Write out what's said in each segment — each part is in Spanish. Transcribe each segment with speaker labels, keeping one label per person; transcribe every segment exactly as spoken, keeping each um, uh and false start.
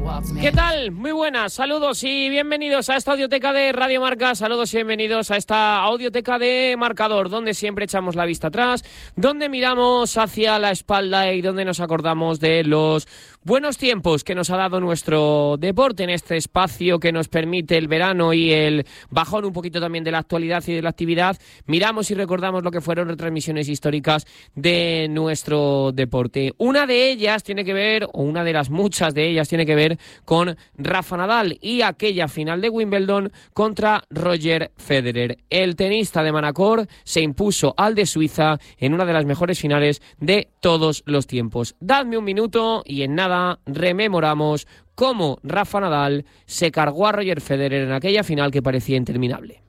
Speaker 1: ¿Qué tal? Muy buenas, saludos y bienvenidos a esta audioteca de Radio Marca, saludos y bienvenidos a esta audioteca de Marcador, donde siempre echamos la vista atrás, donde miramos hacia la espalda y donde nos acordamos de los buenos tiempos que nos ha dado nuestro deporte en este espacio que nos permite el verano y el bajón un poquito también de la actualidad y de la actividad. Miramos y recordamos lo que fueron retransmisiones históricas de nuestro deporte. Una de ellas tiene que ver, o una de las muchas de ellas tiene que ver con Rafa Nadal y aquella final de Wimbledon contra Roger Federer. El tenista de Manacor se impuso al de Suiza en una de las mejores finales de todos los tiempos. Dadme un minuto y en nada rememoramos cómo Rafa Nadal se cargó a Roger Federer en aquella final que parecía interminable.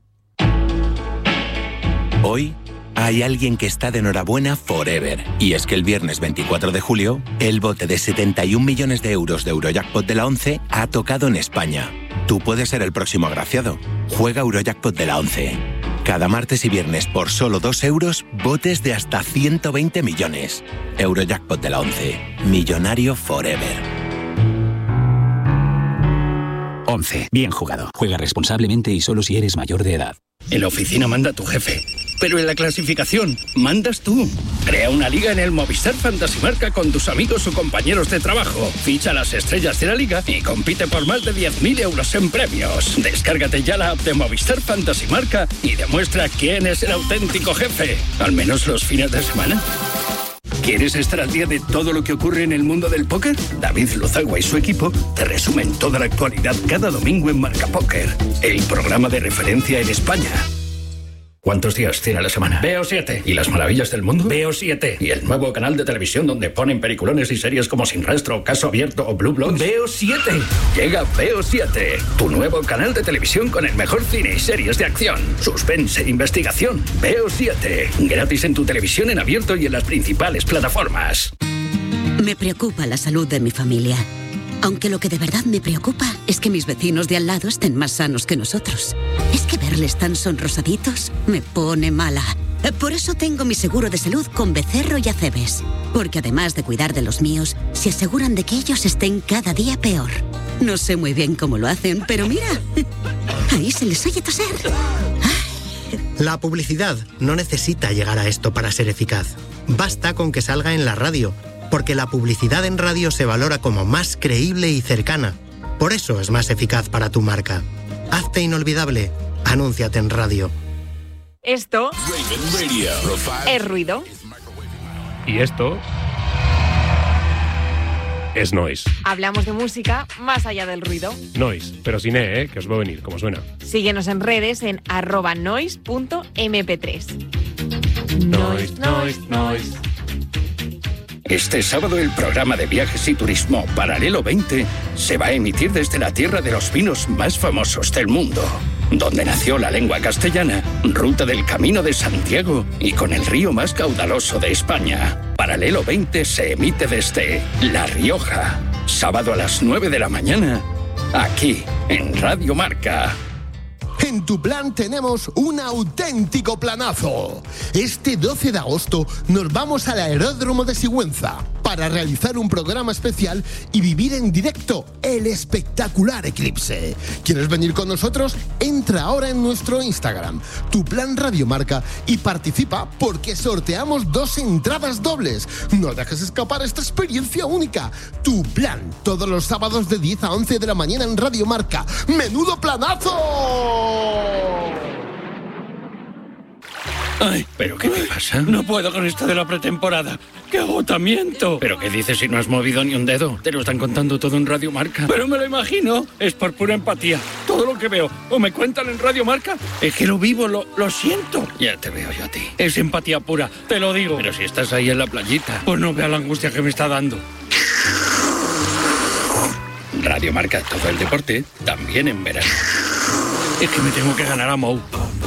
Speaker 2: Hoy hay alguien que está de enhorabuena forever. Y es que el viernes veinticuatro de julio, el bote de setenta y un millones de euros de Eurojackpot de la ONCE ha tocado en España. Tú puedes ser el próximo agraciado. Juega Eurojackpot de la ONCE. Cada martes y viernes por solo dos euros, botes de hasta ciento veinte millones. Eurojackpot de la ONCE. Millonario forever.
Speaker 3: ONCE. Bien jugado. Juega responsablemente y solo si eres mayor de edad.
Speaker 4: En la oficina manda tu jefe, pero en la clasificación mandas tú. Crea una liga en el Movistar Fantasy Marca con tus amigos o compañeros de trabajo. Ficha las estrellas de la liga y compite por más de diez mil euros en premios. Descárgate ya la app de Movistar Fantasy Marca y demuestra quién es el auténtico jefe, al menos los fines de semana. ¿Quieres estar al día de todo lo que ocurre en el mundo del póker? David Luzagua y su equipo te resumen toda la actualidad cada domingo en Marca Póker, el programa de referencia en España. ¿Cuántos días tiene la semana? Veo siete. ¿Y las maravillas del mundo? Veo siete. ¿Y el nuevo canal de televisión donde ponen peliculones y series como Sin Rastro, Caso Abierto o Blue Bloods? Veo siete. Llega Veo siete, tu nuevo canal de televisión con el mejor cine y series de acción, suspense e investigación. Veo siete. Gratis en tu televisión en abierto y en las principales plataformas.
Speaker 5: Me preocupa la salud de mi familia. Aunque lo que de verdad me preocupa es que mis vecinos de al lado estén más sanos que nosotros. Es que verles tan sonrosaditos me pone mala. Por eso tengo mi seguro de salud con Becerro y Acebes. Porque además de cuidar de los míos, se aseguran de que ellos estén cada día peor. No sé muy bien cómo lo hacen, pero mira, ahí se les oye toser.
Speaker 6: La publicidad no necesita llegar a esto para ser eficaz. Basta con que salga en la radio. Porque la publicidad en radio se valora como más creíble y cercana. Por eso es más eficaz para tu marca. Hazte inolvidable. Anúnciate en radio.
Speaker 7: Esto es ruido.
Speaker 8: Y esto es noise.
Speaker 7: Hablamos de música más allá del ruido.
Speaker 8: Noise, pero sin E, ¿eh? Que os va a venir, como suena.
Speaker 7: Síguenos en redes en arroba noise punto eme pe tres.
Speaker 8: Noise, noise, noise.
Speaker 4: Este sábado el programa de viajes y turismo Paralelo veinte se va a emitir desde la tierra de los vinos más famosos del mundo, donde nació la lengua castellana, ruta del Camino de Santiago y con el río más caudaloso de España. Paralelo veinte se emite desde La Rioja, sábado a las nueve de la mañana, aquí en Radio Marca.
Speaker 9: En tu plan tenemos un auténtico planazo. Este doce de agosto nos vamos al Aeródromo de Sigüenza para realizar un programa especial y vivir en directo el espectacular eclipse. ¿Quieres venir con nosotros? Entra ahora en nuestro Instagram, Tu Plan Radio Marca, y participa porque sorteamos dos entradas dobles. No dejes escapar esta experiencia única. Tu Plan, todos los sábados de diez a once de la mañana en Radio Marca. ¡Menudo planazo!
Speaker 4: Ay, ¿pero qué te pasa? No puedo con esto de la pretemporada. ¡Qué agotamiento! ¿Pero qué dices si no has movido ni un dedo? Te lo están contando todo en Radio Marca. Pero me lo imagino. Es por pura empatía. Todo lo que veo o me cuentan en Radio Marca es que lo vivo, lo, lo siento. Ya te veo yo a ti. Es empatía pura, te lo digo. Pero si estás ahí en la playita, pues no vea la angustia que me está dando. Radio Marca, todo el deporte, también en verano. Es que me tengo que ganar a Mou.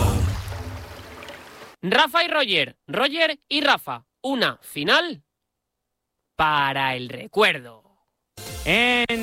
Speaker 1: Rafa y Roger, Roger y Rafa, una final para el recuerdo.
Speaker 10: En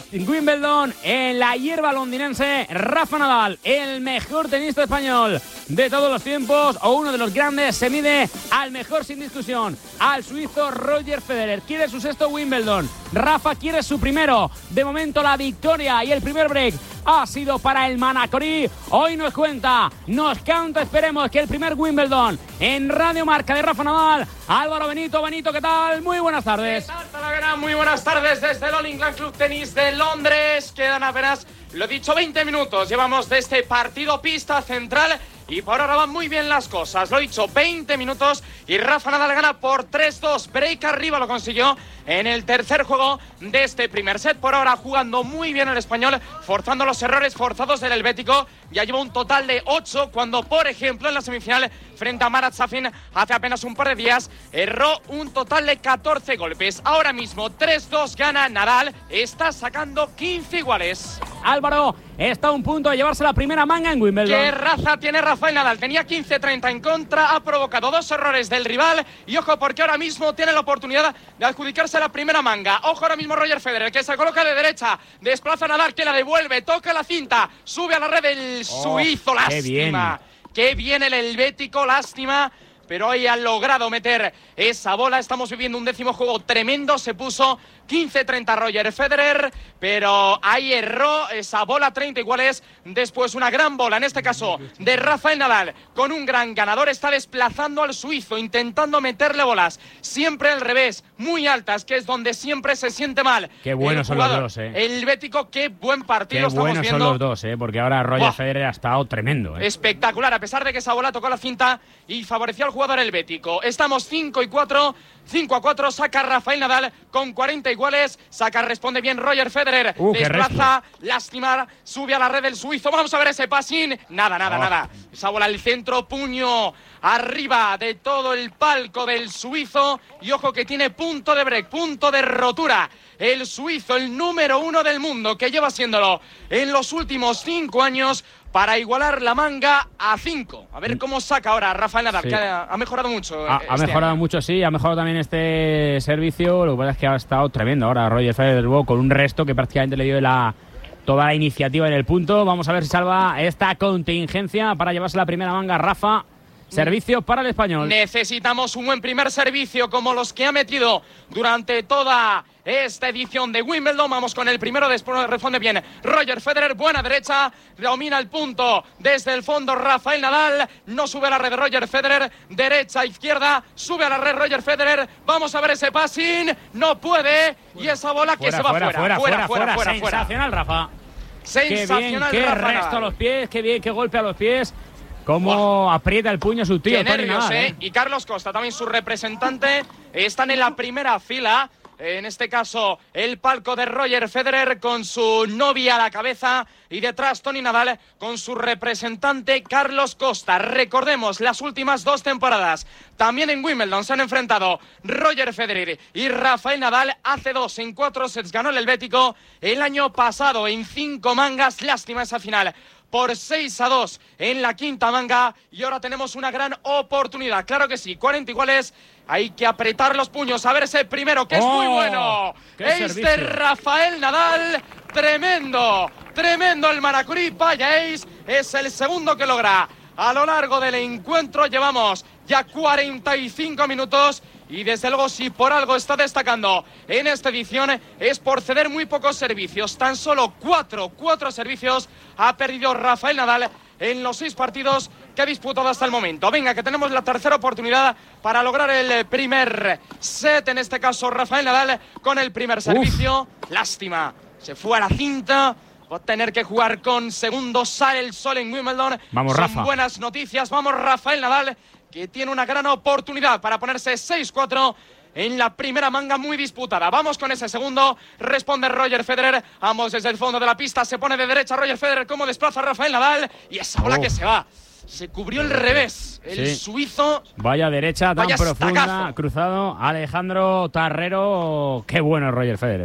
Speaker 10: Wimbledon en la hierba londinense. Rafa Nadal, el mejor tenista español de todos los tiempos o uno de los grandes, se mide al mejor sin discusión, al suizo Roger Federer. Quiere su sexto Wimbledon. Rafa quiere su primero. De momento la victoria y el primer break ha sido para el manacorí. Hoy nos cuenta, nos canta, esperemos que el primer Wimbledon en Radio Marca de Rafa Nadal. Álvaro Benito. Benito, ¿qué tal? Muy buenas tardes.
Speaker 1: ¿Qué tal, Talavera? Muy buenas tardes desde el All England Club Tennis de Londres. Quedan apenas, lo dicho, veinte minutos. Llevamos de este partido pista central y por ahora van muy bien las cosas. Lo dicho, veinte minutos y Rafa Nadal gana por tres dos. Break arriba lo consiguió en el tercer juego de este primer set. Por ahora jugando muy bien el español, forzando los errores forzados del helvético. Ya lleva un total de ocho cuando, por ejemplo, en la semifinal frente a Marat Safin hace apenas un par de días erró un total de catorce golpes. Ahora mismo tres dos gana Nadal, está sacando quince iguales.
Speaker 10: Álvaro está a un punto de llevarse la primera manga en Wimbledon.
Speaker 1: ¿Qué raza tiene Rafael Nadal? Tenía quince treinta en contra, ha provocado dos errores del rival y ojo porque ahora mismo tiene la oportunidad de adjudicarse la primera manga. Ojo ahora mismo Roger Federer, que se coloca de derecha, desplaza a Nadal, que la devuelve, toca la cinta, sube a la red el suizo. Oh, lástima. Qué bien. Qué bien el helvético, lástima. Pero hoy ha logrado meter esa bola. Estamos viviendo un décimo juego tremendo. Se puso quince treinta Roger Federer, pero ahí erró esa bola, treinta iguales. Después una gran bola, en este caso de Rafael Nadal, con un gran ganador. Está desplazando al suizo, intentando meterle bolas. Siempre al revés, muy altas, que es donde siempre se siente mal.
Speaker 10: Qué buenos son los dos, eh.
Speaker 1: El helvético, qué buen partido
Speaker 10: qué
Speaker 1: estamos
Speaker 10: buenos
Speaker 1: viendo.
Speaker 10: son los dos, eh, porque ahora Roger Buah. Federer ha estado tremendo. Eh.
Speaker 1: Espectacular, a pesar de que esa bola tocó la cinta y favoreció al jugador helvético. Estamos cinco y cuatro, cinco a cuatro, saca Rafael Nadal con cuarenta iguales, saca, responde bien Roger Federer,
Speaker 10: uh,
Speaker 1: desplaza, lástima, sube a la red del suizo, vamos a ver ese passing, nada, nada, oh. nada, esa bola al centro, puño arriba de todo el palco del suizo y ojo que tiene punto de break, punto de rotura. El suizo, el número uno del mundo, que lleva siéndolo en los últimos cinco años, para igualar la manga a cinco. A ver cómo saca ahora Rafael Nadal, sí. que ha, ha mejorado mucho.
Speaker 10: Ha,
Speaker 1: este
Speaker 10: ha mejorado
Speaker 1: año.
Speaker 10: mucho, sí, ha mejorado también este servicio. Lo que pasa es que ha estado tremendo ahora Roger Federer con un resto que prácticamente le dio la, toda la iniciativa en el punto. Vamos a ver si salva esta contingencia para llevarse la primera manga Rafa. Servicio para el español.
Speaker 1: Necesitamos un buen primer servicio como los que ha metido durante toda esta edición de Wimbledon. Vamos con el primero, después responde bien Roger Federer, buena derecha, domina el punto desde el fondo Rafael Nadal, no sube a la red Roger Federer, derecha, izquierda, sube a la red Roger Federer, vamos a ver ese passing, no puede, y esa bola que
Speaker 10: fuera,
Speaker 1: se va
Speaker 10: fuera,
Speaker 1: fuera,
Speaker 10: fuera, fuera,
Speaker 1: fuera, fuera,
Speaker 10: fuera, fuera. Sensacional, Rafa.
Speaker 1: Sensacional,
Speaker 10: qué bien,
Speaker 1: Rafa
Speaker 10: qué resto
Speaker 1: Nadal.
Speaker 10: a los pies, qué bien, qué golpe a los pies. Cómo wow. aprieta el puño su tío.
Speaker 1: Qué nervios,
Speaker 10: Nadal,
Speaker 1: ¿eh?
Speaker 10: ¿eh?
Speaker 1: Y Carlos Costa, también su representante, están en la primera fila. En este caso, el palco de Roger Federer con su novia a la cabeza y detrás Toni Nadal con su representante Carlos Costa. Recordemos, las últimas dos temporadas también en Wimbledon se han enfrentado Roger Federer y Rafael Nadal. Hace dos en cuatro sets ganó el helvético. El año pasado en cinco mangas, lástima esa final, por seis a dos en la quinta manga y ahora tenemos una gran oportunidad, claro que sí, cuarenta iguales, hay que apretar los puños, a ver ese primero que es
Speaker 10: oh,
Speaker 1: muy bueno, este servicio. Rafael Nadal, tremendo, tremendo el manacorí, vaya ace, es el segundo que logra a lo largo del encuentro, llevamos ya cuarenta y cinco minutos y desde luego si por algo está destacando en esta edición es por ceder muy pocos servicios, tan solo cuatro, cuatro servicios ha perdido Rafael Nadal en los seis partidos que ha disputado hasta el momento. Venga, que tenemos la tercera oportunidad para lograr el primer set, en este caso Rafael Nadal con el primer servicio. Uf. Lástima, se fue a la cinta. Va a tener que jugar con segundos, sale el sol en Wimbledon.
Speaker 10: Vamos,
Speaker 1: Son
Speaker 10: Rafa.
Speaker 1: buenas noticias, vamos Rafael Nadal, que tiene una gran oportunidad para ponerse seis cuatro en la primera manga muy disputada. Vamos con ese segundo, responde Roger Federer, vamos desde el fondo de la pista, se pone de derecha Roger Federer, cómo desplaza Rafael Nadal, y esa bola oh. que se va. Se cubrió el revés, el sí. suizo.
Speaker 10: Vaya derecha tan
Speaker 1: vaya
Speaker 10: profunda,
Speaker 1: estacazo.
Speaker 10: Cruzado. Alejandro Tarrero, qué bueno Roger Federer. ¿eh?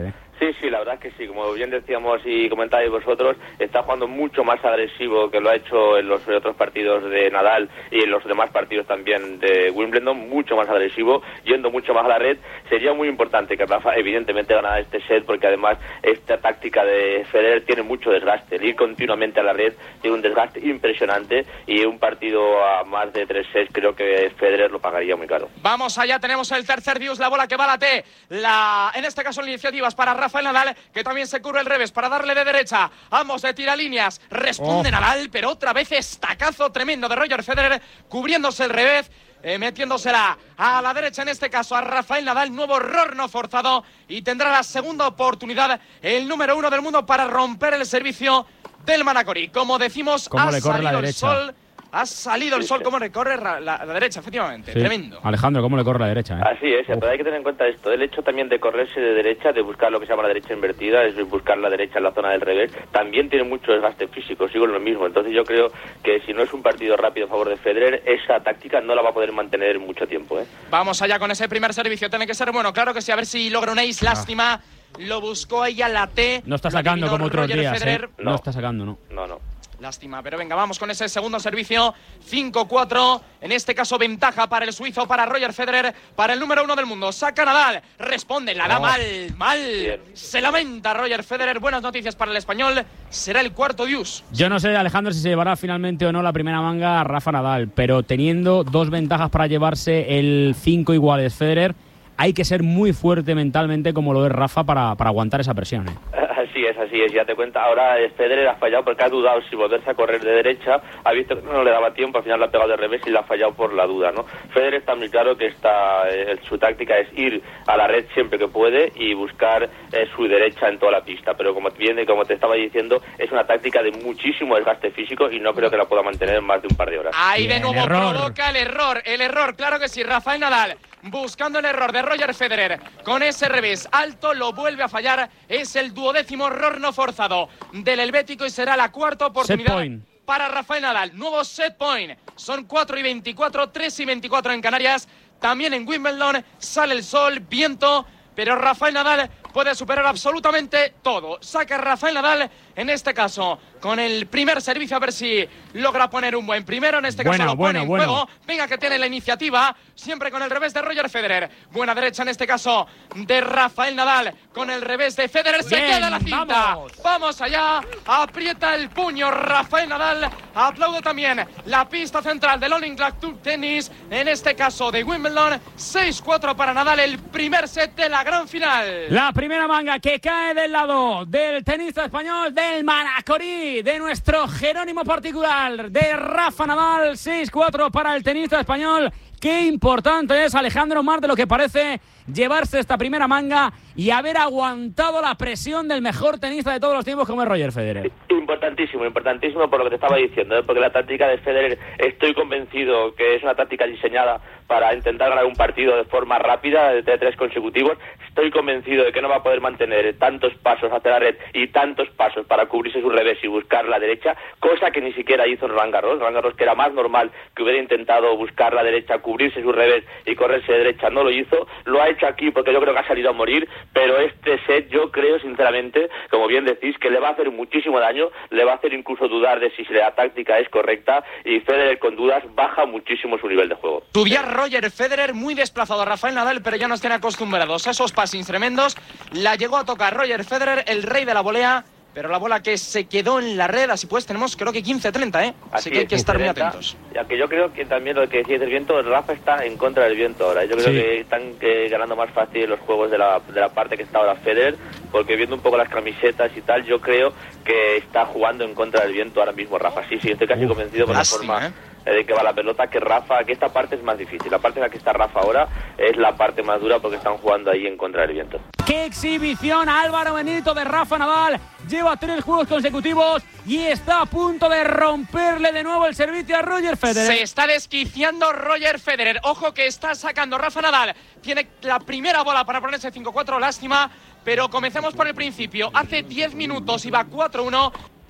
Speaker 11: Sí, sí, la verdad es que sí, como bien decíamos y comentáis vosotros, está jugando mucho más agresivo que lo ha hecho en los otros partidos de Nadal y en los demás partidos también de Wimbledon, mucho más agresivo, yendo mucho más a la red. Sería muy importante que Rafa evidentemente ganara este set, porque además esta táctica de Federer tiene mucho desgaste, el ir continuamente a la red tiene un desgaste impresionante, y un partido a más de tres sets creo que Federer lo pagaría muy caro.
Speaker 12: Vamos allá, tenemos el tercer dius, la bola que va a la T, la, en este caso la iniciativa es para Rafael Nadal, que también se curva el revés para darle de derecha, ambos de tiralíneas, responde oh. Nadal, pero otra vez estacazo tremendo de Roger Federer, cubriéndose el revés, eh, metiéndosela a la derecha, en este caso a Rafael Nadal, nuevo error no forzado, y tendrá la segunda oportunidad el número uno del mundo para romper el servicio del Manacori. Como decimos, ha salido el sol. Ha salido el sol, cómo recorre la, la, la derecha, efectivamente, sí. Tremendo.
Speaker 10: Alejandro, cómo le corre la derecha, ¿eh?
Speaker 11: Así es, pero hay que tener en cuenta esto, el hecho también de correrse de derecha, de buscar lo que se llama la derecha invertida, es buscar la derecha en la zona del revés, también tiene mucho desgaste físico, sigo en lo mismo. Entonces yo creo que si no es un partido rápido a favor de Federer, esa táctica no la va a poder mantener mucho tiempo, ¿eh?
Speaker 12: Vamos allá con ese primer servicio, tiene que ser bueno, claro que sí, a ver si logra un ace, lástima, ah. Lo buscó ella la T.
Speaker 10: No está sacando como otros
Speaker 12: Roger
Speaker 10: días,
Speaker 12: Federer.
Speaker 10: ¿eh? No. no está sacando, ¿no?
Speaker 11: No, no.
Speaker 12: Lástima, pero venga, vamos con ese segundo servicio. cinco cuatro, en este caso ventaja para el suizo, para Roger Federer, para el número uno del mundo. Saca Nadal, responde, la da oh. mal, mal. Bien. Se lamenta Roger Federer. Buenas noticias para el español, será el cuarto deuce.
Speaker 10: Yo no sé, Alejandro, si se llevará finalmente o no la primera manga a Rafa Nadal, pero teniendo dos ventajas para llevarse el cinco iguales Federer, hay que ser muy fuerte mentalmente, como lo es Rafa, para, para aguantar esa presión, ¿eh?
Speaker 11: Así es, así es, ya te cuenta. Ahora Federer ha fallado porque ha dudado si volverse a correr de derecha, ha visto que no le daba tiempo, al final le ha pegado de revés y le ha fallado por la duda, ¿no? Federer está muy claro que está, eh, su táctica es ir a la red siempre que puede y buscar eh, su derecha en toda la pista, pero como viene, como te estaba diciendo, es una táctica de muchísimo desgaste físico y no creo que la pueda mantener más de un par de horas.
Speaker 12: Ahí de nuevo provoca el error, el error, claro que sí, Rafael Nadal buscando el error de Roger Federer con ese revés alto, lo vuelve a fallar, es el duodécimo error no forzado del helvético y será la cuarta oportunidad para Rafael Nadal. Nuevo set point, son cuatro y veinticuatro, tres y veinticuatro en Canarias, también en Wimbledon, sale el sol, viento, pero Rafael Nadal puede superar absolutamente todo. Saca Rafael Nadal, en este caso, con el primer servicio, a ver si logra poner un buen primero. En este caso bueno, lo pone bueno, en bueno. juego. Venga, que tiene la iniciativa, siempre con el revés de Roger Federer. Buena derecha, en este caso, de Rafael Nadal, con el revés de Federer. Se Bien, queda la cinta. Vamos. vamos allá, aprieta el puño Rafael Nadal. Aplaudo también la pista central del All England Club Tennis, en este caso de Wimbledon. seis cuatro para Nadal, el primer set de la gran final.
Speaker 10: La primera manga que cae del lado del tenista español, del Manacori, de nuestro Jerónimo particular, de Rafa Nadal. seis cuatro para el tenista español. Qué importante es, Alejandro, más de lo que parece, llevarse esta primera manga y haber aguantado la presión del mejor tenista de todos los tiempos, como es Roger Federer.
Speaker 11: Importantísimo, importantísimo por lo que te estaba diciendo, ¿eh? Porque la táctica de Federer, estoy convencido que es una táctica diseñada para intentar ganar un partido de forma rápida, de tres consecutivos. Estoy convencido de que no va a poder mantener tantos pasos hacia la red y tantos pasos para cubrirse su revés y buscar la derecha, cosa que ni siquiera hizo en Roland Garros. Roland Garros, que era más normal que hubiera intentado buscar la derecha, cubrirse su revés y correrse de derecha, no lo hizo. Lo ha hecho aquí porque yo creo que ha salido a morir, pero este set yo creo sinceramente, como bien decís, que le va a hacer muchísimo daño, le va a hacer incluso dudar de si la táctica es correcta, y Federer con dudas baja muchísimo su nivel de juego.
Speaker 12: Subía Roger Federer muy desplazado a Rafael Nadal, pero ya nos tiene acostumbrados a esos passings tremendos. La llegó a tocar Roger Federer, el rey de la volea, pero la bola que se quedó en la red, así pues tenemos creo que quince treinta, ¿eh? Así, así que hay que estar muy atentos.
Speaker 11: Ya que yo creo que también lo que decías del viento, Rafa está en contra del viento ahora. Yo creo sí. que están eh, ganando más fácil los juegos de la, de la parte que está ahora Federer, porque viendo un poco las camisetas y tal, yo creo que está jugando en contra del viento ahora mismo Rafa. Sí, sí, estoy casi uh, convencido por la forma... ¿eh? de que va la pelota, que Rafa, que esta parte es más difícil. La parte en la que está Rafa ahora es la parte más dura porque están jugando ahí en contra del viento.
Speaker 10: ¡Qué exhibición, Álvaro Benito, de Rafa Nadal! Lleva tres juegos consecutivos y está a punto de romperle de nuevo el servicio a Roger Federer.
Speaker 12: Se está desquiciando Roger Federer. Ojo que está sacando Rafa Nadal. Tiene la primera bola para ponerse cinco cuatro, lástima. Pero comencemos por el principio. Hace diez minutos iba cuatro uno.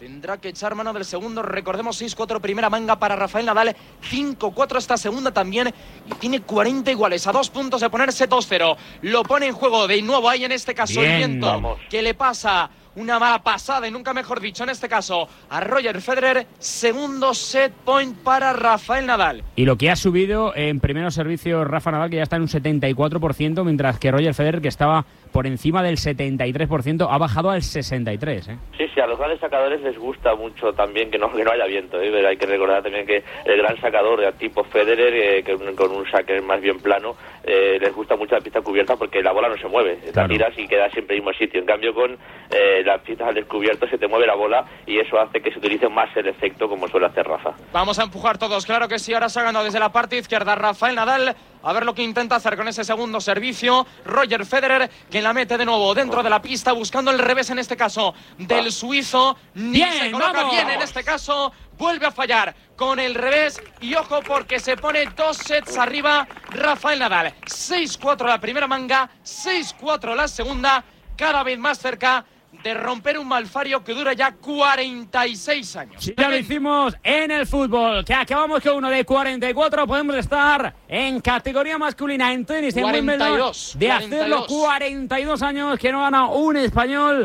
Speaker 12: tendrá que echar mano del segundo. Recordemos, seis cuatro primera manga para Rafael Nadal, cinco cuatro esta segunda también, y tiene cuarenta iguales, a dos puntos de ponerse dos cero. Lo pone en juego de nuevo ahí, en este caso,
Speaker 10: Bien.
Speaker 12: el viento, Vamos. que le pasa una mala pasada, y nunca mejor dicho, en este caso, a Roger Federer. Segundo set point para Rafael Nadal.
Speaker 10: Y lo que ha subido en primeros servicios Rafa Nadal, que ya está en un setenta y cuatro por ciento, mientras que Roger Federer, que estaba por encima del setenta y tres por ciento, ha bajado al sesenta y tres por ciento. ¿eh?
Speaker 11: Sí, sí, a los grandes sacadores les gusta mucho también que no, que no haya viento, ¿eh? Pero hay que recordar también que el gran sacador de tipo Federer, eh, que con un saque más bien plano, eh, les gusta mucho la pista cubierta porque la bola no se mueve, claro. La tiras y queda siempre en el mismo sitio. En cambio, con eh, las pistas al descubierto se te mueve la bola y eso hace que se utilice más el efecto, como suele hacer Rafa.
Speaker 12: Vamos a empujar todos, claro que sí. Ahora se ha ganado desde la parte izquierda Rafael Nadal. A ver lo que intenta hacer con ese segundo servicio Roger Federer, que la mete de nuevo dentro de la pista, buscando el revés en este caso del suizo. Ni
Speaker 10: bien,
Speaker 12: se coloca
Speaker 10: vamos.
Speaker 12: bien en este caso, vuelve a fallar con el revés, y ojo porque se pone dos sets arriba Rafael Nadal. seis cuatro la primera manga, seis cuatro la segunda, cada vez más cerca de romper un malfario que dura ya cuarenta y seis años.
Speaker 10: Sí, ya lo hicimos en el fútbol, que acabamos con uno de cuarenta y cuatro, podemos estar en categoría masculina en tenis en Wimbledon, de hacerlo cuarenta y dos años que no gana un español,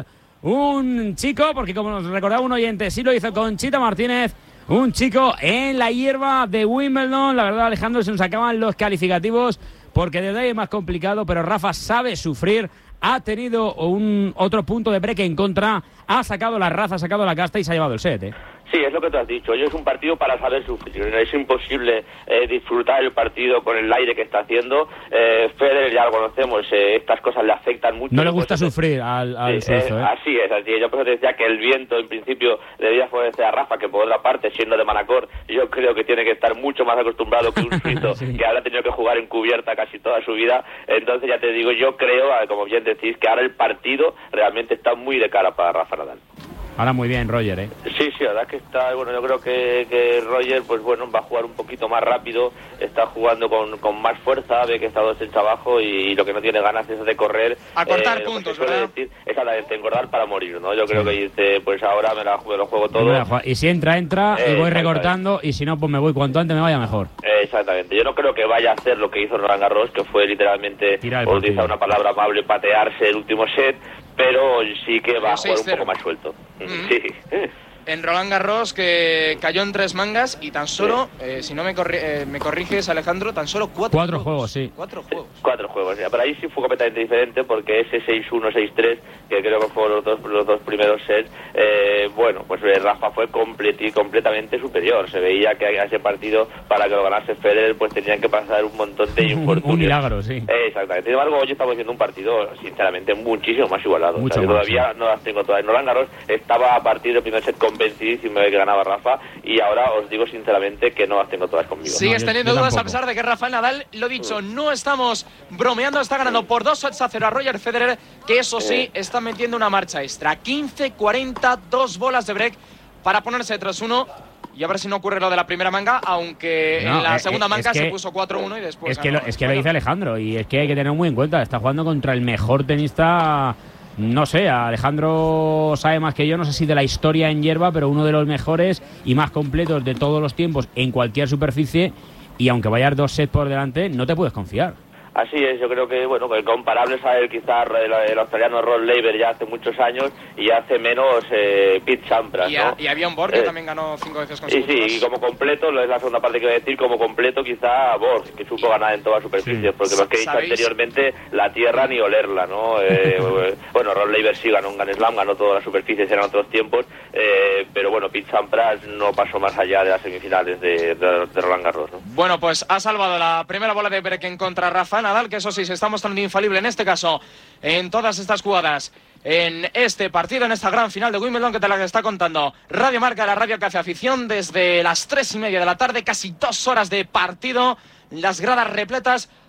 Speaker 10: un chico, porque como nos recordaba un oyente, sí lo hizo Conchita Martínez, un chico en la hierba de Wimbledon. La verdad, Alejandro, se nos acaban los calificativos porque desde ahí es más complicado, pero Rafa sabe sufrir. Ha tenido un otro punto de break en contra, ha sacado la raza, ha sacado la casta y se ha llevado el set, ¿eh?
Speaker 11: Sí, es lo que tú has dicho. Hoy es un partido para saber sufrir. Es imposible eh, disfrutar el partido con el aire que está haciendo. Eh, Federer, ya lo conocemos, eh, estas cosas le afectan mucho.
Speaker 10: No le gusta sufrir al, al
Speaker 11: sí,
Speaker 10: suizo,
Speaker 11: eh,
Speaker 10: ¿eh?
Speaker 11: Así es, así es. Yo por eso te decía que el viento, en principio, debía favorecer a Rafa, que por otra parte, siendo de Manacor, yo creo que tiene que estar mucho más acostumbrado que un suizo, sí. que ahora ha tenido que jugar en cubierta casi toda su vida. Entonces, ya te digo, yo creo, como bien decís, que ahora el partido realmente está muy de cara para Rafa Nadal.
Speaker 10: Ahora muy bien, Roger, ¿eh?
Speaker 11: Sí, sí, la verdad que está, bueno, yo creo que, que Roger, pues bueno, va a jugar un poquito más rápido, está jugando con, con más fuerza, ve que está dos sets abajo y, y lo que no tiene ganas es de correr.
Speaker 12: A cortar
Speaker 11: eh,
Speaker 12: puntos,
Speaker 11: ¿verdad? Decir, exactamente, engordar para morir, ¿no? Yo creo sí. que dice, pues ahora me la, me lo juego todo.
Speaker 10: Y si entra, entra, eh, y voy recortando, y si no, pues me voy cuanto antes me vaya mejor.
Speaker 11: Eh, exactamente, yo no creo que vaya a hacer lo que hizo Roland Garros, que fue literalmente, por utilizar una palabra amable, patearse el último set, pero sí que va a jugar un poco más suelto.
Speaker 12: Mm-hmm.
Speaker 11: Sí.
Speaker 12: En Roland Garros, que cayó en tres mangas y tan solo, sí. eh, si no me, corri eh, me corriges, Alejandro, tan solo cuatro,
Speaker 10: cuatro
Speaker 12: juegos.
Speaker 10: juegos. sí.
Speaker 12: Cuatro juegos.
Speaker 11: Cuatro juegos, ya. Pero ahí sí fue completamente diferente porque ese seis uno, seis tres, que creo que fueron los dos, los dos primeros sets, eh, bueno, pues Rafa fue completi, completamente superior. Se veía que a ese partido, para que lo ganase Federer, pues tenían que pasar un montón de infortunios.
Speaker 10: Un milagro, sí.
Speaker 11: Eh, exactamente. Sin embargo, hoy estamos viendo un partido, sinceramente, muchísimo más igualado.
Speaker 10: Mucho
Speaker 11: o sea,
Speaker 10: más,
Speaker 11: todavía
Speaker 10: sí.
Speaker 11: no las tengo todas. En Roland Garros estaba a partir del primer set convencidísimo de que ganaba Rafa, y ahora os digo sinceramente que no las tengo todas conmigo.
Speaker 12: Sigues
Speaker 11: no,
Speaker 12: teniendo dudas a pesar de que Rafael Nadal, lo dicho, no estamos bromeando, está ganando por dos sets a cero a Roger Federer, que eso sí, está metiendo una marcha extra. quince cuarenta, dos bolas de break para ponerse tres uno. Y a ver si no ocurre lo de la primera manga, aunque no, en la eh, segunda
Speaker 10: eh,
Speaker 12: manga
Speaker 10: que,
Speaker 12: se puso cuatro uno y después...
Speaker 10: Es que, lo, es que lo dice Alejandro, y es que hay que tener muy en cuenta, está jugando contra el mejor tenista... No sé, Alejandro sabe más que yo, no sé si de la historia en hierba, pero uno de los mejores y más completos de todos los tiempos en cualquier superficie, y aunque vayas dos sets por delante, no te puedes confiar.
Speaker 11: Así es, yo creo que, bueno, que comparables a él quizás el, el australiano Rod Laver ya hace muchos años y hace menos eh, Pete Sampras,
Speaker 12: y,
Speaker 11: ¿no?
Speaker 12: A, y había un Borg que eh, también ganó cinco veces
Speaker 11: y
Speaker 12: consecutivas.
Speaker 11: sí, y como completo, es la segunda parte que voy a decir, como completo quizá Borg, que supo ganar en todas superficies, sí. porque los que he dicho ¿Sabéis? anteriormente, la tierra ni olerla, ¿no? Eh, bueno, Rod Laver sí ganó un Grand Slam, ganó todas las superficies, eran otros tiempos, eh, pero bueno, Pete Sampras no pasó más allá de las semifinales de, de, de Roland Garros, ¿no?
Speaker 12: Bueno, pues ha salvado la primera bola de break en contra Rafa Nadal, que eso sí, se está mostrando infalible en este caso, en todas estas jugadas, en este partido, en esta gran final de Wimbledon que te la está contando Radio Marca, la radio que hace afición, desde las tres y media de la tarde, casi dos horas de partido, las gradas repletas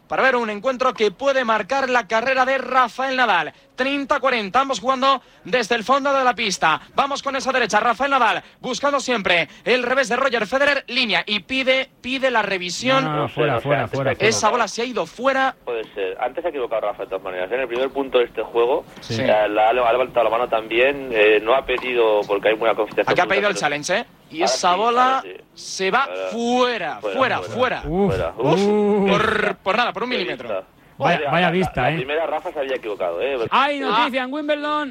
Speaker 12: para ver un encuentro que puede marcar la carrera de Rafael Nadal. treinta cuarenta, ambos jugando desde el fondo de la pista. Vamos con esa derecha, Rafael Nadal buscando siempre el revés de Roger Federer, línea, y pide pide la revisión.
Speaker 10: No, no, no, fuera, fuera, fuera, fuera.
Speaker 12: Esa bola se ha ido fuera.
Speaker 11: Puede ser. Antes se ha equivocado Rafa de todas maneras. En el primer punto de este juego,
Speaker 12: sí.
Speaker 11: eh, la, ha levantado la mano también, eh, no ha pedido, porque hay buena confianza.
Speaker 12: Aquí ha pedido el challenge, ¿eh? Y
Speaker 11: ahora
Speaker 12: esa
Speaker 11: sí,
Speaker 12: bola
Speaker 11: sí.
Speaker 12: se va
Speaker 11: Ahora,
Speaker 12: fuera, fuera, fuera. fuera.
Speaker 10: Uf,
Speaker 11: fuera.
Speaker 12: Uf,
Speaker 10: uf.
Speaker 12: por, por nada, por un milímetro.
Speaker 10: Vaya,
Speaker 11: La-
Speaker 10: vaya
Speaker 11: la-
Speaker 10: vista,
Speaker 11: la,
Speaker 10: ¿eh?
Speaker 11: La primera Rafa se había equivocado, ¿eh?
Speaker 10: Hay noticia en Wimbledon.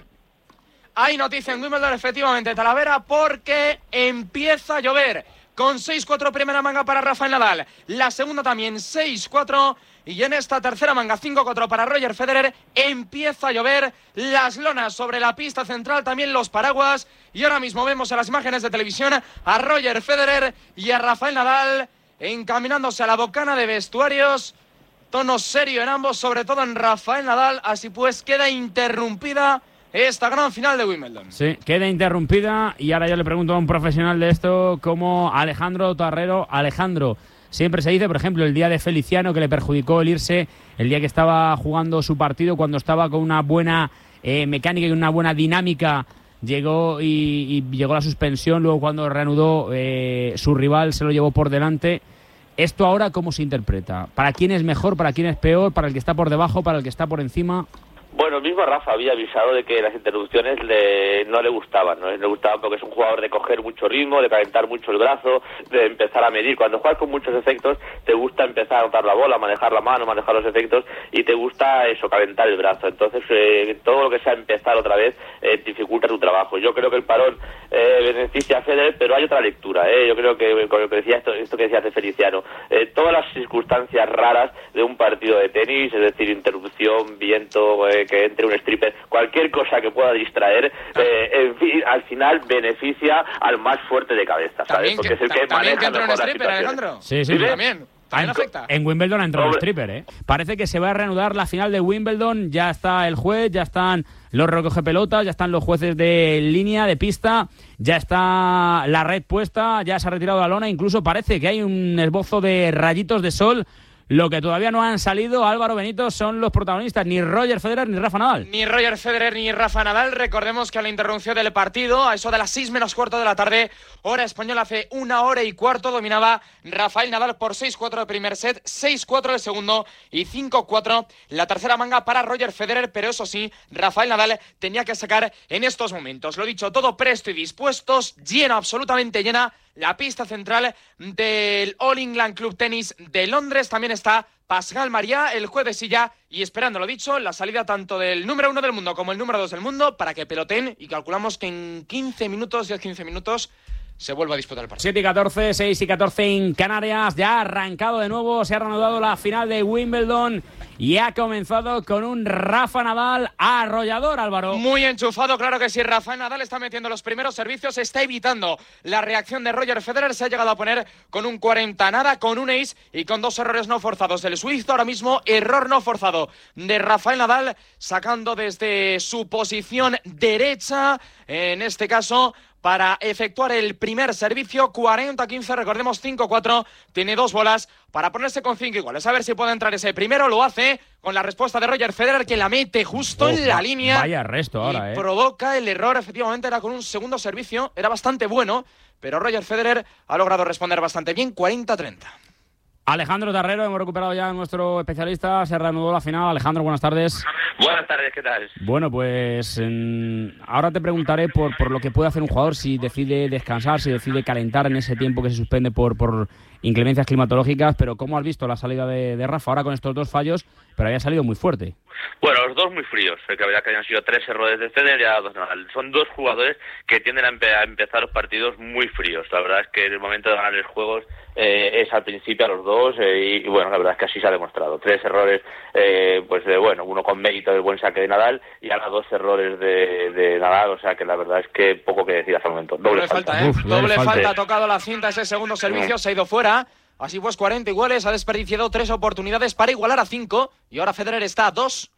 Speaker 12: Hay noticia en Wimbledon, efectivamente, Talavera, porque empieza a llover. Con seis cuatro primera manga para Rafael Nadal. La segunda también seis cuatro. Y en esta tercera manga cinco cuatro para Roger Federer. Empieza a llover. Las lonas sobre la pista central, también los paraguas. Y ahora mismo vemos en las imágenes de televisión a Roger Federer y a Rafael Nadal encaminándose a la bocana de vestuarios. Tono serio en ambos, sobre todo en Rafael Nadal. Así pues queda interrumpida esta gran final de Wimbledon.
Speaker 10: Sí, queda interrumpida y ahora yo le pregunto a un profesional de esto como Alejandro Tarrero. Alejandro, siempre se dice, por ejemplo, el día de Feliciano que le perjudicó el irse, el día que estaba jugando su partido, cuando estaba con una buena eh, mecánica y una buena dinámica, llegó y, y llegó la suspensión, luego cuando reanudó eh, su rival se lo llevó por delante. ¿Esto ahora cómo se interpreta? ¿Para quién es mejor, para quién es peor, para el que está por debajo, para el que está por encima?
Speaker 11: Bueno, el mismo Rafa había avisado de que las interrupciones le, no le gustaban, ¿no? Le gustaban porque es un jugador de coger mucho ritmo, de calentar mucho el brazo, de empezar a medir. Cuando juegas con muchos efectos, te gusta empezar a notar la bola, manejar la mano, manejar los efectos, y te gusta eso, calentar el brazo. Entonces, eh, todo lo que sea empezar otra vez eh, dificulta tu trabajo. Yo creo que el parón eh, beneficia a Federer, pero hay otra lectura, ¿eh? Yo creo que, con lo que decía esto, esto que decía de Feliciano, eh, todas las circunstancias raras de un partido de tenis, es decir, interrupción, viento, eh, que entre un stripper, cualquier cosa que pueda distraer, eh, en fin, al final beneficia al más fuerte de cabeza, ¿sabes? Porque es el que maneja
Speaker 12: que entra un
Speaker 11: mejor las
Speaker 12: stripper,
Speaker 11: situaciones.
Speaker 12: Alejandro.
Speaker 10: Sí, sí, sí.
Speaker 12: También. También afecta.
Speaker 10: En Wimbledon ha entrado el
Speaker 11: Doble.
Speaker 10: stripper, ¿eh? Parece que se va a reanudar la final de Wimbledon. Ya está el juez, ya están los recogepelotas, ya están los jueces de línea, de pista, ya está la red puesta, ya se ha retirado la lona. Incluso parece que hay un esbozo de rayitos de sol. Lo que todavía no han salido, Álvaro Benito, son los protagonistas, ni Roger Federer ni Rafa Nadal.
Speaker 12: Ni Roger Federer ni Rafa Nadal. Recordemos que a la interrupción del partido, a eso de las seis menos cuarto de la tarde, hora española, hace una hora y cuarto, dominaba Rafael Nadal por seis cuatro de primer set, seis cuatro de segundo y cinco cuatro la tercera manga para Roger Federer. Pero eso sí, Rafael Nadal tenía que sacar en estos momentos. Lo dicho, todo presto y dispuestos, llena, absolutamente llena, la pista central del All England Club Tennis de Londres. También está Pascal María, el juez de silla, y esperando, lo dicho, la salida tanto del número uno del mundo como el número dos del mundo para que peloten, y calculamos que en quince minutos, diez quince minutos, se vuelva a disputar el partido.
Speaker 10: siete y catorce, seis y catorce en Canarias. Ya ha arrancado de nuevo, se ha reanudado la final de Wimbledon y ha comenzado con un Rafa Nadal arrollador, Álvaro.
Speaker 12: Muy enchufado, claro que sí. Rafael Nadal está metiendo los primeros servicios, está evitando la reacción de Roger Federer. Se ha llegado a poner con un cuarenta nada, con un ace y con dos errores no forzados del suizo. Ahora mismo, error no forzado de Rafael Nadal, sacando desde su posición derecha, en este caso, para efectuar el primer servicio, cuarenta quince, recordemos cinco cuatro, tiene dos bolas para ponerse con cinco iguales. A ver si puede entrar ese primero, lo hace con la respuesta de Roger Federer, que la mete justo
Speaker 10: Oh,
Speaker 12: en la
Speaker 10: va-
Speaker 12: línea.
Speaker 10: Vaya resto ahora,
Speaker 12: y
Speaker 10: eh.
Speaker 12: provoca el error, efectivamente era con un segundo servicio, era bastante bueno, pero Roger Federer ha logrado responder bastante bien, cuarenta treinta.
Speaker 10: Alejandro Tarrero, hemos recuperado ya a nuestro especialista, se reanudó la final. Alejandro, buenas tardes.
Speaker 11: Buenas tardes, ¿qué tal?
Speaker 10: Bueno, pues en- ahora te preguntaré por, por lo que puede hacer un jugador si decide descansar, si decide calentar en ese tiempo que se suspende por, por inclemencias climatológicas, pero ¿cómo has visto la salida de, de Rafa ahora con estos dos fallos? Pero había salido muy fuerte.
Speaker 11: Bueno, los dos muy fríos, que la verdad que hayan sido tres errores de Federer y ahora dos Nadal. Son dos jugadores que tienden a, empe- a empezar los partidos muy fríos. La verdad es que en el momento de ganar los juegos eh, es al principio a los dos eh, y, y bueno, la verdad es que así se ha demostrado. Tres errores, eh, pues de, bueno, uno con mérito del buen saque de Nadal y ahora dos errores de, de Nadal, o sea que la verdad es que poco que decir hasta el momento. Doble,
Speaker 12: Doble falta, ¿eh?
Speaker 10: Uf, doble
Speaker 12: Doble falta,
Speaker 10: falta.
Speaker 12: ha tocado la cinta ese segundo servicio, se ha ido fuera. Así pues, cuarenta iguales, ha desperdiciado tres oportunidades para igualar a cinco. Y ahora Federer está a dos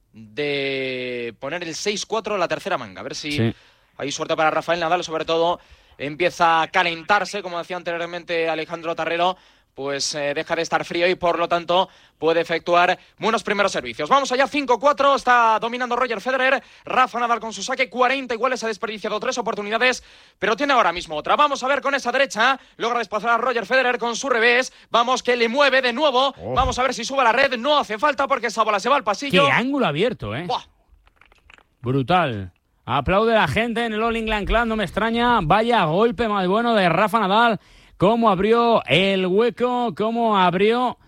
Speaker 12: de poner el seis cuatro la tercera manga. A ver si
Speaker 10: Sí.
Speaker 12: hay suerte para Rafael Nadal, sobre todo empieza a calentarse, como decía anteriormente Alejandro Tarrero, pues eh, deja de estar frío y por lo tanto puede efectuar buenos primeros servicios. Vamos allá, cinco cuatro, está dominando Roger Federer. Rafa Nadal con su saque, cuarenta iguales, ha desperdiciado tres oportunidades, pero tiene ahora mismo otra. Vamos a ver con esa derecha, logra desplazar a Roger Federer con su revés. Vamos que le mueve de nuevo, oh. Vamos a ver si sube a la red. No hace falta porque esa bola se va al pasillo.
Speaker 10: ¡Qué ángulo abierto, eh!
Speaker 12: ¡Buah!
Speaker 10: Brutal. Aplaude la gente en el All England Club, no me extraña. Vaya golpe más bueno de Rafa Nadal. Cómo abrió el hueco, cómo abrió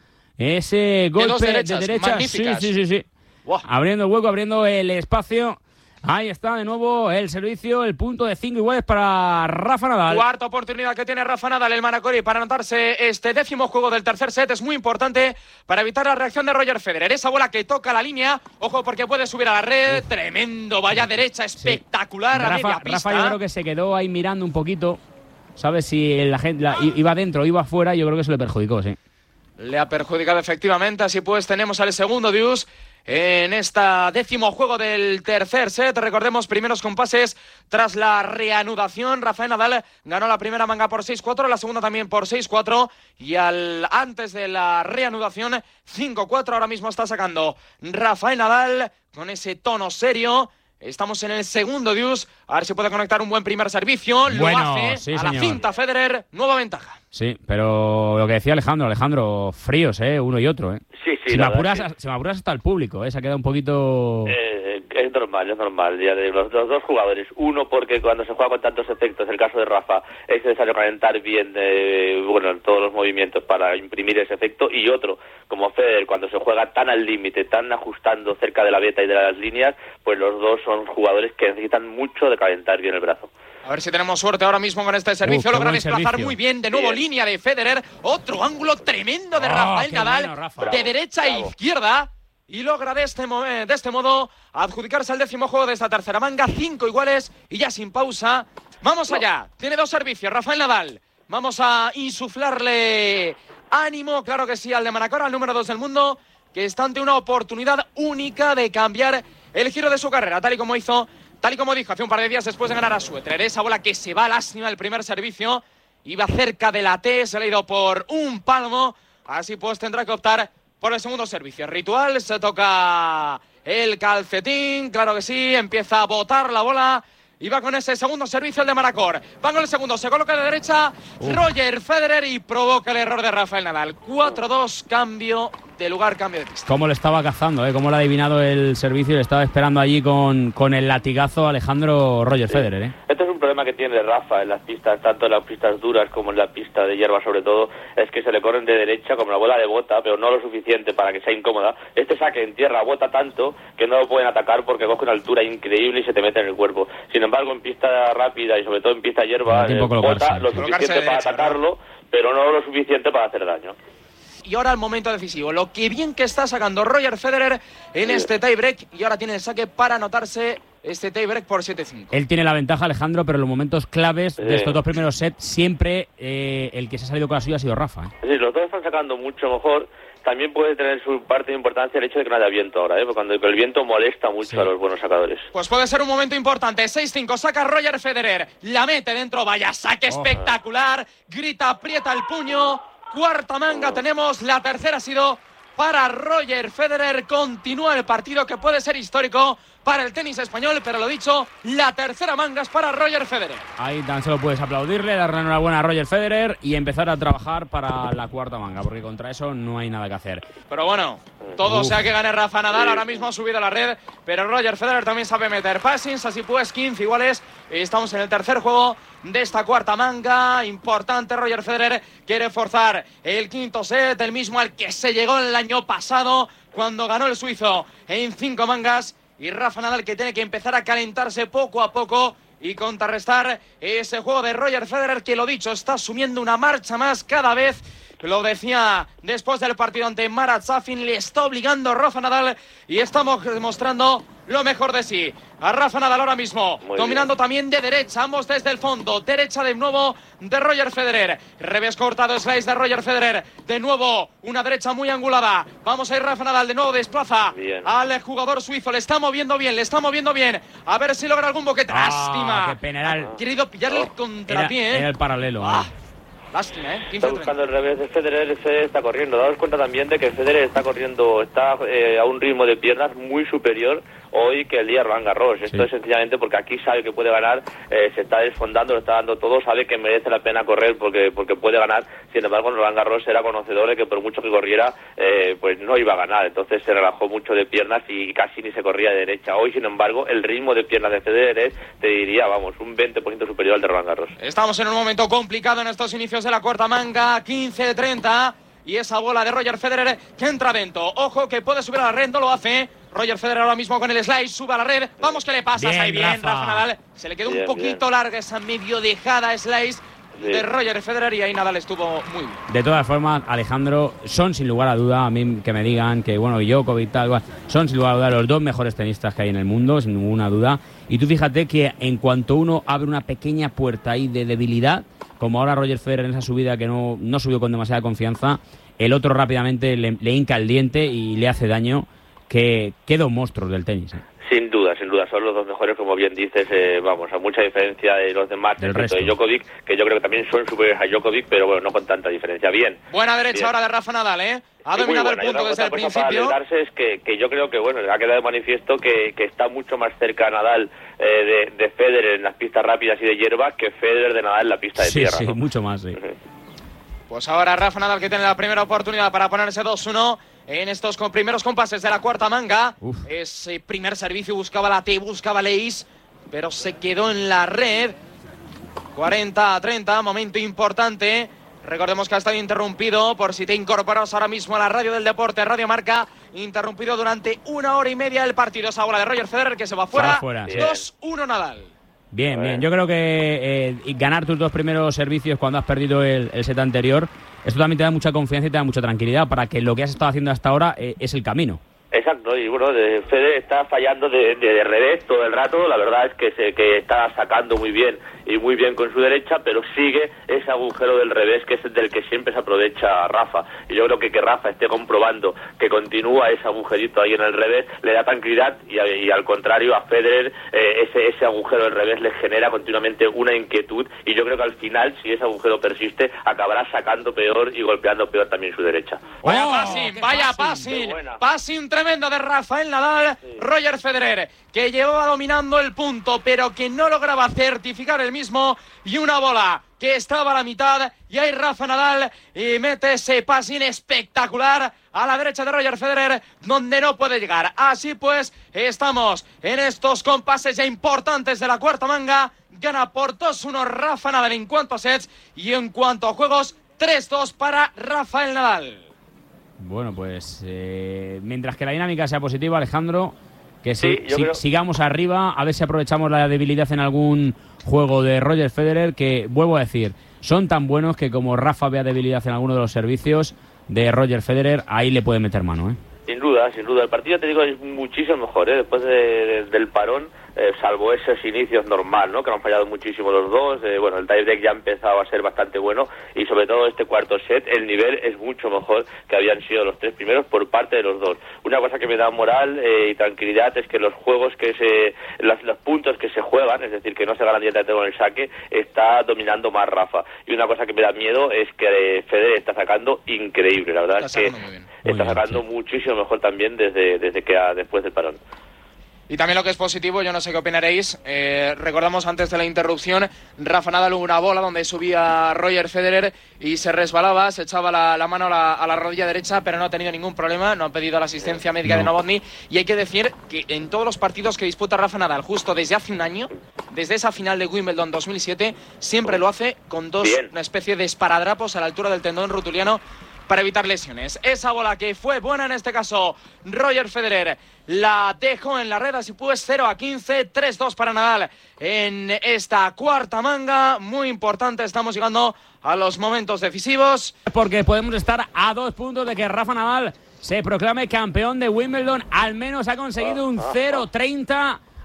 Speaker 10: ese golpe de, de derecha. Sí, sí, sí, sí. Wow. Abriendo el hueco, abriendo el espacio. Ahí está de nuevo el servicio, el punto de cinco iguales para Rafa Nadal.
Speaker 12: Cuarta oportunidad que tiene Rafa Nadal, el Manacori, para anotarse este décimo juego del tercer set. Es muy importante para evitar la reacción de Roger Federer. Esa bola que toca la línea, ojo porque puede subir a la red. Uf. Tremendo, vaya derecha espectacular. Sí.
Speaker 10: A
Speaker 12: Rafa,
Speaker 10: media pista. Rafa yo creo que se quedó ahí mirando un poquito. ¿Sabes? Si la gente la, iba dentro o iba afuera, yo creo que eso le perjudicó, sí.
Speaker 12: Le ha perjudicado efectivamente. Así pues tenemos al segundo deuce en esta décimo juego del tercer set. Recordemos, primeros compases tras la reanudación. Rafael Nadal ganó la primera manga por seis cuatro, la segunda también por seis cuatro. Y al antes de la reanudación, cinco cuatro. Ahora mismo está sacando Rafael Nadal con ese tono serio. Estamos en el segundo deuce, a ver si puede conectar un buen primer servicio. Lo
Speaker 10: bueno,
Speaker 12: hace
Speaker 10: sí,
Speaker 12: a
Speaker 10: señor.
Speaker 12: La cinta Federer, nueva ventaja.
Speaker 10: Sí, pero lo que decía Alejandro, Alejandro, fríos, ¿eh? Uno y otro, ¿eh?
Speaker 11: Sí, sí.
Speaker 10: Si me apuras,
Speaker 11: sí.
Speaker 10: si me apuras hasta el público, ¿eh? Se ha quedado un poquito...
Speaker 11: Eh, es normal, es normal. Ya de los, los dos jugadores. Uno, porque cuando se juega con tantos efectos, el caso de Rafa, es necesario calentar bien, eh, bueno, todos los movimientos para imprimir ese efecto. Y otro, como Federer, cuando se juega tan al límite, tan ajustando cerca de la beta y de las líneas, pues los dos son jugadores que necesitan mucho de calentar bien el brazo.
Speaker 12: A ver si tenemos suerte ahora mismo con este servicio.
Speaker 10: Uh,
Speaker 12: Logra desplazar
Speaker 10: servicio.
Speaker 12: muy bien. De nuevo, bien. Línea de Federer. Otro ángulo tremendo de oh, Rafael Nadal.
Speaker 10: Bueno, Rafa.
Speaker 12: De derecha a izquierda. Y logra de este, de este modo adjudicarse al décimo juego de esta tercera manga. Cinco iguales y ya sin pausa. Vamos allá. Tiene dos servicios. Rafael Nadal. Vamos a insuflarle ánimo, claro que sí, al de Manacor, al número dos del mundo, que está ante una oportunidad única de cambiar el giro de su carrera, tal y como hizo... Tal y como dijo hace un par de días después de ganar a Suetrer, esa bola que se va lástima el primer servicio, iba cerca de la T, se le ha ido por un palmo, así pues tendrá que optar por el segundo servicio. Ritual, se toca el calcetín, claro que sí, empieza a botar la bola y va con ese segundo servicio el de Manacor. Va con el segundo, se coloca de derecha Uf. Roger Federer y provoca el error de Rafael Nadal. cuatro dos, cambio de lugar, cambio de pista.
Speaker 10: Cómo le estaba cazando, ¿eh? Cómo le ha adivinado el servicio y le estaba esperando allí con, con el latigazo Alejandro Roger sí. Federer, ¿eh?
Speaker 11: Este es un problema que tiene Rafa en las pistas, tanto en las pistas duras como en la pista de hierba sobre todo, es que se le corren de derecha como la bola de bota, pero no lo suficiente para que sea incómoda. Este saque en tierra bota tanto que no lo pueden atacar porque coge una altura increíble y se te mete en el cuerpo. Sin embargo, en pista rápida y sobre todo en pista de hierba, eh, bota lo suficiente de para derecha, atacarlo, ¿no? Pero no lo suficiente para hacer daño.
Speaker 12: Y ahora el momento decisivo. Lo que bien que está sacando Roger Federer en sí. este tiebreak. Y ahora tiene el saque para anotarse este tiebreak por siete cinco.
Speaker 10: Él tiene la ventaja, Alejandro, pero en los momentos claves sí. de estos dos primeros sets, siempre eh, el que se ha salido con la suya ha sido Rafa. ¿eh?
Speaker 11: Sí, los dos están sacando mucho mejor. También puede tener su parte de importancia el hecho de que no haya viento ahora, ¿eh? Porque cuando el viento molesta mucho sí. a los buenos sacadores.
Speaker 12: Pues puede ser un momento importante. seis cinco, saca Roger Federer. La mete dentro, vaya saque oh. espectacular. Grita, aprieta el puño. Cuarta manga tenemos, la tercera ha sido para Roger Federer. Continúa el partido que puede ser histórico para el tenis español, pero lo dicho, la tercera manga es para Roger Federer.
Speaker 10: Ahí tan solo puedes aplaudirle, darle enhorabuena a Roger Federer y empezar a trabajar para la cuarta manga, porque contra eso no hay nada que hacer.
Speaker 12: Pero bueno, todo Uf. sea que gane Rafa Nadal, ahora mismo ha subido a la red, pero Roger Federer también sabe meter passings, así pues quince iguales. Estamos en el tercer juego de esta cuarta manga, importante. Roger Federer quiere forzar el quinto set, el mismo al que se llegó el año pasado cuando ganó el suizo en cinco mangas. Y Rafa Nadal que tiene que empezar a calentarse poco a poco y contrarrestar ese juego de Roger Federer que, lo dicho, está asumiendo una marcha más cada vez. Lo decía después del partido ante Marat Safin, le está obligando Rafa Nadal y estamos demostrando lo mejor de sí. A Rafa Nadal ahora mismo, muy dominando bien. También de derecha, ambos desde el fondo. Derecha de nuevo de Roger Federer. Revés cortado, slice de Roger Federer. De nuevo, una derecha muy angulada. Vamos a ir Rafa Nadal, de nuevo desplaza bien. Al jugador suizo. Le está moviendo bien, le está moviendo bien. A ver si logra algún boquete.
Speaker 10: Ah,
Speaker 12: ¡Lástima!
Speaker 10: ¡Qué pena! Era el...
Speaker 12: Ha querido pillarle el contrapié.
Speaker 10: Era, era el paralelo. Ah.
Speaker 12: Lástima, ¿eh?
Speaker 11: Está buscando el revés de Federer, Federer está corriendo. Daos cuenta también de que Federer está corriendo, está eh, a un ritmo de piernas muy superior hoy que el día Roland Garros. Esto
Speaker 10: Sí.
Speaker 11: es sencillamente porque aquí sabe que puede ganar, eh, se está desfondando, lo está dando todo, sabe que merece la pena correr porque porque puede ganar. Sin embargo, en Roland Garros era conocedor de que por mucho que corriera, eh, pues no iba a ganar. Entonces se relajó mucho de piernas y casi ni se corría de derecha. Hoy, sin embargo, el ritmo de piernas de Federer es, te diría, vamos, un veinte por ciento superior al de Roland Garros.
Speaker 12: Estamos en un momento complicado en estos inicios de la cuarta manga, quince treinta, y esa bola de Roger Federer que entra dentro. Ojo que puede subir a la red, no lo hace. Roger Federer ahora mismo con el slice, sube a la red. Vamos que le pasas
Speaker 10: Bien,
Speaker 12: ahí bien,
Speaker 10: Rafa.
Speaker 12: Rafa Nadal. Se le quedó
Speaker 11: Bien,
Speaker 12: un poquito
Speaker 11: bien.
Speaker 12: larga esa medio dejada slice
Speaker 11: Sí.
Speaker 12: de Roger Federer y ahí Nadal estuvo muy bien.
Speaker 10: De todas formas, Alejandro, son sin lugar a duda, a mí que me digan que, bueno, Djokovic tal, igual, son sin lugar a duda los dos mejores tenistas que hay en el mundo, sin ninguna duda. Y tú fíjate que en cuanto uno abre una pequeña puerta ahí de debilidad, como ahora Roger Federer en esa subida que no, no subió con demasiada confianza, el otro rápidamente le, le hinca el diente y le hace daño, que queda un monstruo del tenis, ¿eh?
Speaker 11: Sin duda, sin duda, son los dos mejores, como bien dices, eh, vamos, a mucha diferencia de los demás,
Speaker 10: Del
Speaker 11: excepto
Speaker 10: resto.
Speaker 11: de Djokovic, que yo creo que también son superiores a Djokovic, pero bueno, no con tanta diferencia. Bien.
Speaker 12: Buena derecha
Speaker 11: Bien.
Speaker 12: ahora de Rafa Nadal, ¿eh? Ha
Speaker 11: Sí, muy
Speaker 12: dominado
Speaker 11: buena.
Speaker 12: el
Speaker 11: Y
Speaker 12: punto
Speaker 11: otra-
Speaker 12: desde el
Speaker 11: otra cosa para
Speaker 12: principio.
Speaker 11: alegrarse es que, que yo creo que, bueno, ha quedado de manifiesto que, que está mucho más cerca Nadal eh, de, de Federer en las pistas rápidas y de hierba que Federer de Nadal en la pista de
Speaker 10: Sí,
Speaker 11: tierra,
Speaker 10: sí,
Speaker 11: ¿no?
Speaker 10: mucho más, sí.
Speaker 12: Pues ahora Rafa Nadal que tiene la primera oportunidad para ponerse dos uno en estos con- primeros compases de la cuarta manga.
Speaker 10: Uf.
Speaker 12: Ese primer servicio buscaba la T, buscaba Leis, pero se quedó en la red. cuarenta a treinta, momento importante. Recordemos que ha estado interrumpido, por si te incorporas ahora mismo a la radio del deporte, Radio Marca, interrumpido durante una hora y media el partido. Esa bola de Roger Federer que se va fuera.
Speaker 10: fuera, sí.
Speaker 12: dos uno Nadal.
Speaker 10: Bien, bien. Yo creo que eh, y ganar tus dos primeros servicios cuando has perdido el, el set anterior, esto también te da mucha confianza y te da mucha tranquilidad para que lo que has estado haciendo hasta ahora eh, es el camino.
Speaker 11: Exacto, y bueno, de- Federer está fallando de, de, de revés todo el rato, la verdad es que se que está sacando muy bien y muy bien con su derecha, pero sigue ese agujero del revés que es del que siempre se aprovecha Rafa, y yo creo que que Rafa esté comprobando que continúa ese agujerito ahí en el revés, le da tranquilidad, y, a- y al contrario a Federer eh, ese, ese agujero del revés le genera continuamente una inquietud, y yo creo que al final, si ese agujero persiste, acabará sacando peor y golpeando peor también su derecha.
Speaker 12: Vaya
Speaker 10: ¡Oh,
Speaker 12: passing,
Speaker 10: qué
Speaker 12: vaya
Speaker 10: passing!
Speaker 12: passing,
Speaker 11: Qué buena.
Speaker 12: passing tremendo de Rafael Nadal, Roger Federer, que llevaba dominando el punto, pero que no lograba certificar el mismo, y una bola que estaba a la mitad, y ahí Rafa Nadal y mete ese passing espectacular a la derecha de Roger Federer, donde no puede llegar. Así pues, estamos en estos compases ya importantes de la cuarta manga, gana por dos uno Rafa Nadal en cuanto a sets, y en cuanto a juegos, tres dos para Rafael Nadal.
Speaker 10: Bueno, pues eh, mientras que la dinámica sea positiva, Alejandro, que si-
Speaker 11: Sí, yo
Speaker 10: si-
Speaker 11: creo-
Speaker 10: sigamos arriba, a ver si aprovechamos la debilidad en algún juego de Roger Federer, que vuelvo a decir, son tan buenos que como Rafa vea debilidad en alguno de los servicios de Roger Federer, ahí le puede meter mano, ¿eh?
Speaker 11: Sin duda, sin duda. El partido, te digo, es muchísimo mejor, ¿eh? Después de- de- del parón, eh, salvo esos inicios normal, ¿no? Que han fallado muchísimo los dos. Eh, bueno, el tiebreak ya ha empezado a ser bastante bueno, y sobre todo este cuarto set, el nivel es mucho mejor que habían sido los tres primeros por parte de los dos. Una cosa que me da moral eh, y tranquilidad es que los juegos que se... Los, los puntos que se juegan, es decir, que no se ganan directamente con el saque, está dominando más Rafa. Y una cosa que me da miedo es que eh, Federer está sacando increíble. La verdad
Speaker 12: Está
Speaker 11: es que
Speaker 12: sacando muy bien.
Speaker 10: Muy
Speaker 11: está
Speaker 10: bien,
Speaker 11: sacando
Speaker 10: sí.
Speaker 11: muchísimo mejor también desde, desde que ha- después del parón.
Speaker 12: Y también lo que es positivo, yo no sé qué opinaréis, eh, recordamos antes de la interrupción, Rafa Nadal hubo una bola donde subía Roger Federer y se resbalaba, se echaba la, la mano a la, a la rodilla derecha, pero no ha tenido ningún problema, no ha pedido la asistencia médica
Speaker 10: No.
Speaker 12: de Novotny, y hay que decir que en todos los partidos que disputa Rafa Nadal, justo desde hace un año, desde esa final de Wimbledon dos mil siete, siempre lo hace con dos,
Speaker 11: Bien.
Speaker 12: una especie de esparadrapos a la altura del tendón rotuliano, para evitar lesiones. Esa bola que fue buena en este caso, Roger Federer la dejó en la red, así pues cero a quince, tres dos para Nadal en esta cuarta manga, muy importante, estamos llegando a los momentos decisivos.
Speaker 10: Porque podemos estar a dos puntos de que Rafa Nadal se proclame campeón de Wimbledon, al menos ha conseguido un cero treinta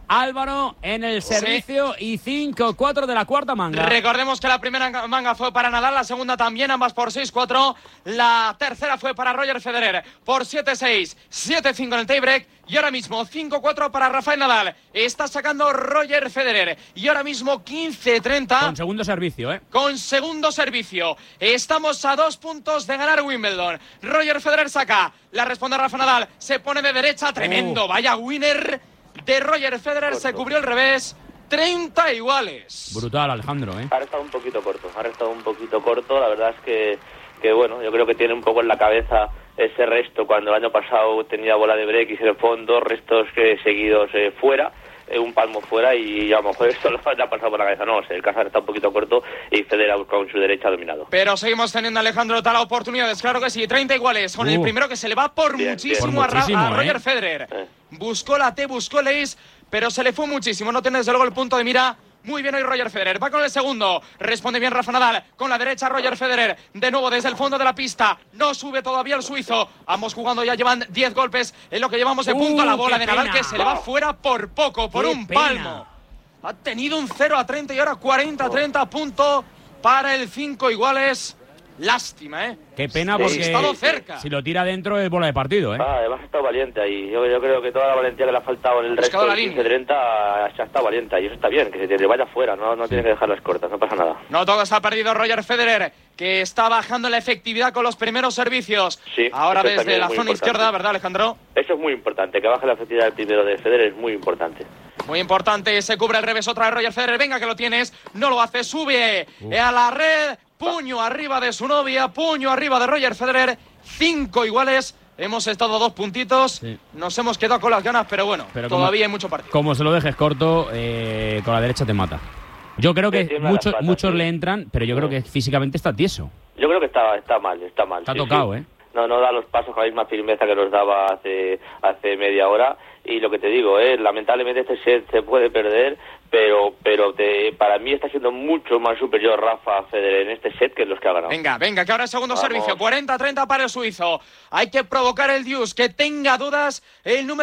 Speaker 10: Álvaro en el servicio sí. y cinco cuatro de la cuarta manga.
Speaker 12: Recordemos que la primera manga fue para Nadal, la segunda también, ambas por seis cuatro. La tercera fue para Roger Federer por siete seis, siete cinco en el tiebreak. Y ahora mismo cinco cuatro para Rafael Nadal. Está sacando Roger Federer. Y ahora mismo quince treinta.
Speaker 10: Con segundo servicio, ¿eh?
Speaker 12: Con segundo servicio. Estamos a dos puntos de ganar Wimbledon. Roger Federer saca. La responde Rafa Nadal. Se pone de derecha. Tremendo. Oh. Vaya winner de Roger Federer. Corto. Se cubrió el revés. treinta iguales.
Speaker 10: Brutal, Alejandro, ¿eh?
Speaker 11: Ha estado un poquito corto. Ha estado un poquito corto. La verdad es que, que, bueno, yo creo que tiene un poco en la cabeza ese resto cuando el año pasado tenía bola de break y se le fueron dos restos que seguidos eh, fuera, eh, un palmo fuera, y a lo mejor esto le ha pasado por la cabeza. No, el Casar está un poquito corto y Federer ha buscado en su derecha dominado.
Speaker 12: Pero seguimos teniendo, Alejandro, tal oportunidades, claro que sí, treinta iguales, con uh. el primero que se le va por bien, muchísimo, bien. Por muchísimo a, Ra- a Roger eh. Federer. Eh. Buscó la T, buscó el ace, pero se le fue muchísimo, no tiene desde luego el punto de mira. Muy bien hoy Roger Federer, va con el segundo, responde bien Rafa Nadal, con la derecha Roger Federer, de nuevo desde el fondo de la pista, no sube todavía el suizo, ambos jugando ya llevan diez golpes en lo que llevamos de punto, uh, la bola de Nadal pena. que se le va fuera por poco, por qué un pena. palmo. Ha tenido un cero a treinta y ahora cuarenta a treinta, punto para el cinco iguales. Lástima, ¿eh?
Speaker 10: Qué pena porque
Speaker 12: sí, estado cerca.
Speaker 10: Si lo tira dentro es bola de partido, ¿eh?
Speaker 11: Ah, además ha estado valiente ahí. Yo, yo creo que toda la valentía que le ha faltado en el resto del quince treinta ha estado valiente. Y eso está bien, que se te vaya fuera, no, no sí. tienes que dejarlas cortas, no pasa nada.
Speaker 12: No todo está perdido Roger Federer, que está bajando la efectividad con los primeros servicios.
Speaker 11: Sí,
Speaker 12: ahora desde la zona
Speaker 11: importante.
Speaker 12: izquierda, ¿verdad, Alejandro?
Speaker 11: Eso es muy importante, que baje la efectividad del primero de Federer es muy importante.
Speaker 12: Muy importante, se cubre el revés otra vez Roger Federer, venga que lo tienes, no lo hace, sube uh. a la red, puño arriba de su novia, puño arriba de Roger Federer, cinco iguales, hemos estado a dos puntitos, sí. nos hemos quedado con las ganas, pero bueno, pero todavía como, hay mucho partido.
Speaker 10: Como se lo dejes corto, eh, con la derecha te mata. Yo creo que muchos, patas, muchos sí. le entran, pero yo creo que físicamente está tieso.
Speaker 11: Yo creo que está, está mal, está mal.
Speaker 10: Está
Speaker 11: sí,
Speaker 10: tocado,
Speaker 11: sí.
Speaker 10: ¿eh?
Speaker 11: No, no da los pasos con la misma firmeza que los daba hace, hace media hora. Y lo que te digo, eh, lamentablemente este set se puede perder, pero pero te, para mí está siendo mucho más superior Rafa Federer en este set que en los que ha ganado.
Speaker 12: Venga, venga, que ahora es segundo Vamos. servicio, cuarenta a treinta para el suizo. Hay que provocar el deuce, que tenga dudas el número